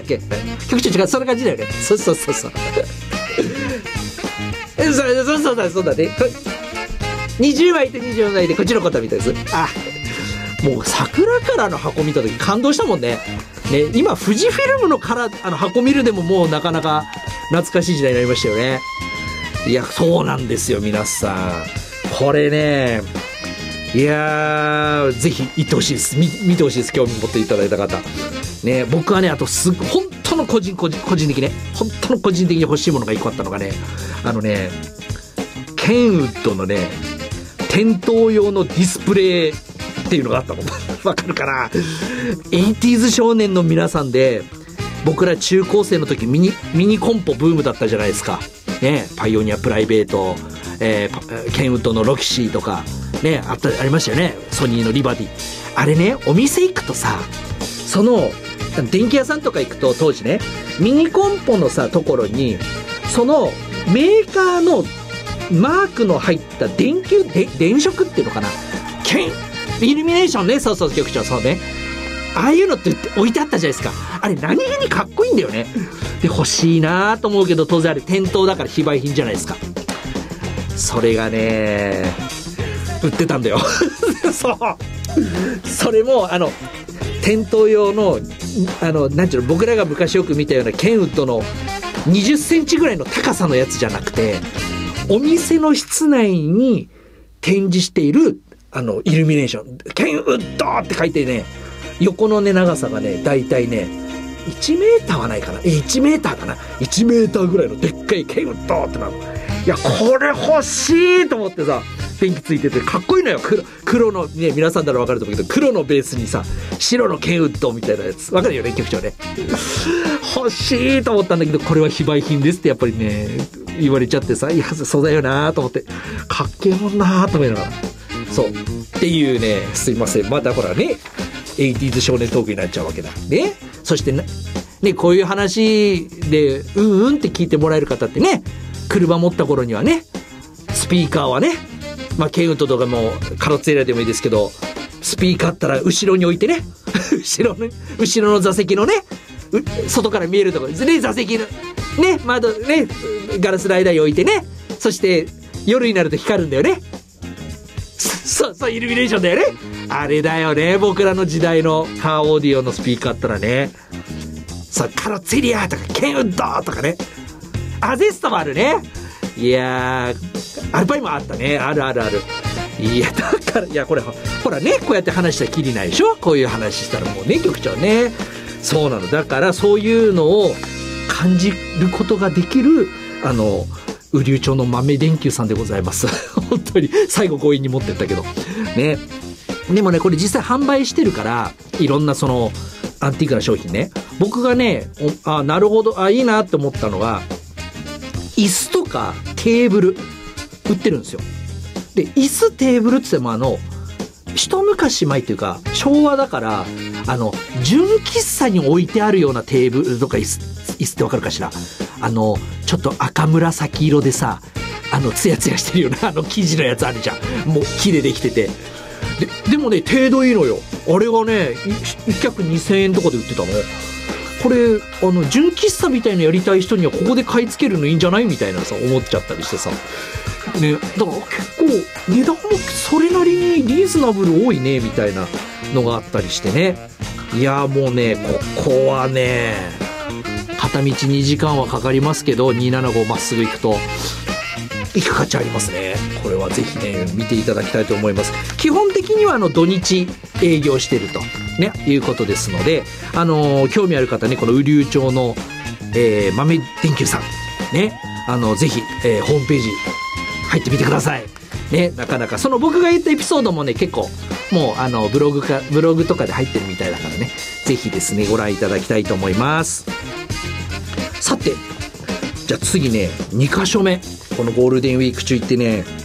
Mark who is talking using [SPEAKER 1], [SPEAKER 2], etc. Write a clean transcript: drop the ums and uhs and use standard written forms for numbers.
[SPEAKER 1] け局長違う、そんな感じだよね。そうそうそうそうそうだね。20枚と24枚でこっちのことみたいです。もう桜からの箱見た時感動したもんね。今富士フィルムの箱見るでももうなかなか懐かしい時代になりましたよね。いや、そうなんですよ皆さん。これね、いやーぜひ行ってほしいです。見てほしいです。興味持っていただいた方ね。僕はね、あと本当の個人的ね、本当の個人的に欲しいものが1個あったのがね、ケンウッドのね店頭用のディスプレイっていうのがあったのわかるかな。 80s 少年の皆さんで、僕ら中高生の時ミニコンポブームだったじゃないですかね。パイオニアプライベート、ケンウッドのロキシーとかね、ありましたよね。ソニーのリバティ。あれね、お店行くとさ、その電気屋さんとか行くと当時ね、ミニコンポのさところにそのメーカーのマークの入った電飾っていうのかな、イルミネーションね、そうそう局長、そうね、ああいうのって置いてあったじゃないですか。あれ何気にかっこいいんだよね。で欲しいなと思うけど、当然あれ店頭だから非売品じゃないですか。それがね売ってたんだよそう、それも店頭用のなんていうの、僕らが昔よく見たようなケンウッドの20センチぐらいの高さのやつじゃなくて、お店の室内に展示しているイルミネーション、ケンウッドって書いてね、横のね長さがねだいたいね1メーターはないかな、1メーターかな、1メーターぐらいのでっかいケンウッドってなる。いやこれ欲しいと思ってさ、電気ついててかっこいいのよ。黒のね、皆さんなら分かると思うけど、黒のベースにさ白のケンウッドみたいなやつ、分かるよね局長ね欲しいと思ったんだけど、これは非売品ですってやっぱりね言われちゃってさ、いやそうだよなと思って、かっけえもんなと思いながら、そうっていうね、すいません、またほらね 80s 少年トークになっちゃうわけだね。そしてねこういう話でうんって聞いてもらえる方ってね、車持った頃にはね、スピーカーはね、ケンウッドとかもカロッツェリアでもいいですけど、スピーカーあったら後ろに置いてね後ろの座席のね外から見えるところですね、座席のね窓ねガラスライダーに置いてね、そして夜になると光るんだよね。そうイルミネーションだよね。あれだよね、僕らの時代のカーオーディオのスピーカーあったらね、カロッツェリアとかケンウッドとかね、アゼストもあるね。いやーアルパイもあったね、ある。いやだから、いやこれほらね、こうやって話したらきりないでしょ、こういう話したらもうね局長ね。そうなの、だからそういうのを感じることができる雨竜町の豆電球さんでございます本当に最後強引に持ってったけどね。でもねこれ実際販売してるから、いろんなそのアンティークな商品ね、僕がねなるほど、いいなって思ったのが、椅子とかテーブル売ってるんですよ。で椅子テーブルって言っても一昔前っていうか昭和だから、純喫茶に置いてあるようなテーブルとか椅子ってわかるかしら、ちょっと赤紫色でさ、ツヤツヤしてるような生地のやつあるじゃん、もう木でできてて、でもね程度いいのよ。あれがね1脚2000円とかで売ってたの。これ純喫茶みたいなやりたい人にはここで買い付けるのいいんじゃないみたいなさ思っちゃったりしてさね。だから結構値段もそれなりにリーズナブル多いねみたいなのがあったりしてね。いやもうねここはね片道2時間はかかりますけど、275まっすぐ行くと行く価値ありますね。これはぜひね見ていただきたいと思います。基本的には土日営業してるとねいうことですので、興味ある方ね、この雨竜町の、豆電球さんね、ぜひ、ホームページ入ってみてくださいね。なかなかその僕が言ったエピソードもね結構もうブログとかで入ってるみたいだからね、ぜひですねご覧いただきたいと思います。さてじゃあ次ね2カ所目、このゴールデンウィーク中行ってね